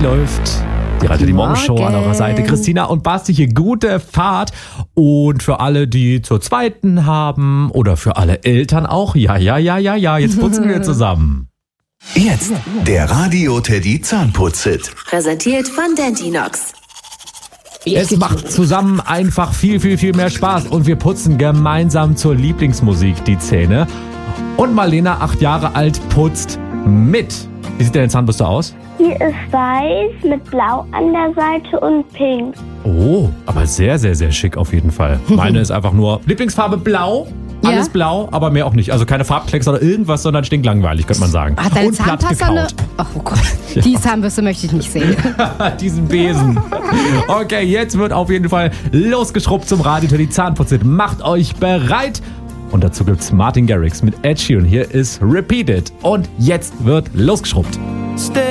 läuft. Die Radio Die Morgenshow an eurer Seite. Christina und Basti hier, gute Fahrt. Und für alle, die zur zweiten haben oder für alle Eltern auch, ja, jetzt putzen wir zusammen. Jetzt der Radio Teddy Zahnputz-Hit. Präsentiert von Dentinox. Es macht zusammen einfach viel mehr Spaß und wir putzen gemeinsam zur Lieblingsmusik die Zähne. Und Marlena, 8 Jahre alt, putzt mit. Wie sieht deine Zahnbürste aus? Die ist weiß mit blau an der Seite und pink. Oh, aber sehr schick auf jeden Fall. Meine ist einfach nur Lieblingsfarbe blau. Alles blau, aber mehr auch nicht. Also keine Farbklecks oder irgendwas, sondern stinklangweilig, könnte man sagen. Hat deine und Zahnpasta eine... Oh Gott, die Zahnbürste möchte ich nicht sehen. Diesen Besen. Okay, jetzt wird auf jeden Fall losgeschrubbt zum Radio Teddy Zahnputz-Hit. Macht euch bereit. Und dazu gibt's Martin Garrix mit Ed Sheeran. Hier ist Repeat It. Und jetzt wird losgeschrubbt.